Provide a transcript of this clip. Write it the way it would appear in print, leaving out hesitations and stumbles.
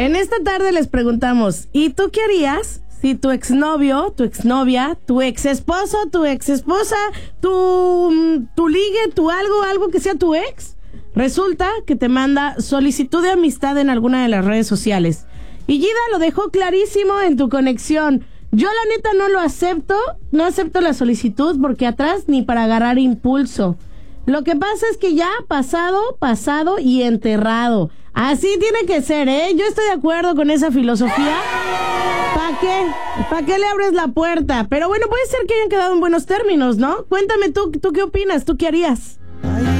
En esta tarde les preguntamos, ¿y tú qué harías si tu exnovio, tu exnovia, tu exesposo, tu exesposa, tu ligue, tu algo que sea tu ex, resulta que te manda solicitud de amistad en alguna de las redes sociales? Y Gida lo dejó clarísimo en Tu Conexión. Yo la neta no lo acepto, no acepto la solicitud porque atrás ni para agarrar impulso. Lo que pasa es que ya pasado y enterrado. Así tiene que ser, ¿eh? Yo estoy de acuerdo con esa filosofía. ¿Para qué? ¿Para qué le abres la puerta? Pero bueno, puede ser que hayan quedado en buenos términos, ¿no? Cuéntame tú qué opinas, tú qué harías.